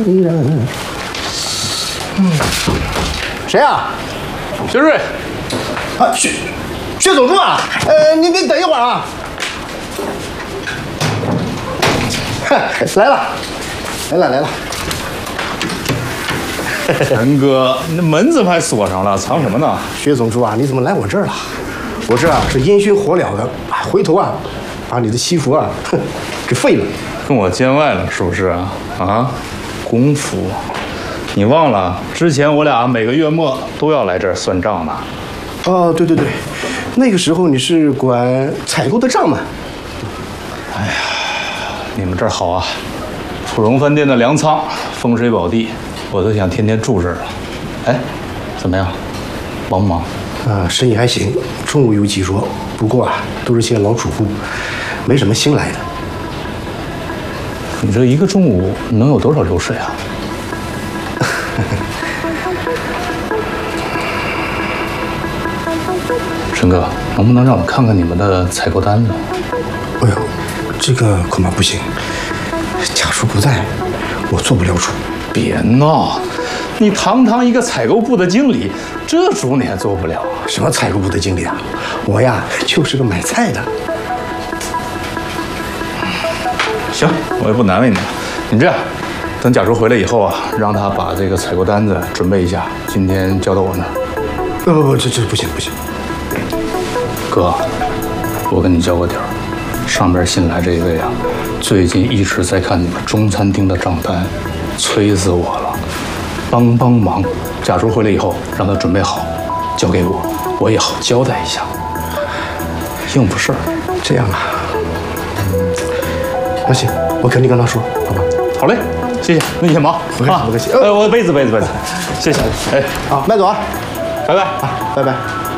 谁啊？ 薛瑞。 啊，薛总助啊。您等一会儿啊。来了。 陈哥，你这门怎么还锁上了？藏什么呢？ 薛总助啊，你怎么来我这儿了？我这啊是烟熏火燎的，回头啊，把你的西服啊，给废了。 跟我见外了是不是啊？啊，功夫，你忘了之前我俩每个月末都要来这儿算账呢。 哦，对，那个时候你是管采购的账嘛？ 哎呀，你们这儿好啊，普荣饭店的粮仓，风水宝地，我都想天天住这儿了。哎，怎么样，忙不忙？ 生意还行，中午有几桌，不过啊，都是些老主顾，没什么新来的。 你这一个中午能有多少流水啊？陈哥，能不能让我看看你们的采购单子？ 哎呦，这个恐怕不行，贾叔不在，我做不了主。 别闹，你堂堂一个采购部的经理，这主你还做不了？ 什么采购部的经理啊？我呀就是个买菜的。 行，我也不难为你了。你这样，等贾叔回来以后啊，让他把这个采购单子准备一下，今天交到我那儿。 不，这不行。 哥，我跟你交个底儿，上边新来这一位啊，最近一直在看你们中餐厅的账单，催死我了。帮忙，贾叔回来以后让他准备好，交给我，我也好交代一下。应付事儿。 这样啊。那行，我肯定跟他说，好吧？ 好嘞，谢谢，那你先忙不客气。 我杯子，谢谢。哎， 好，麦总啊， 拜拜拜拜。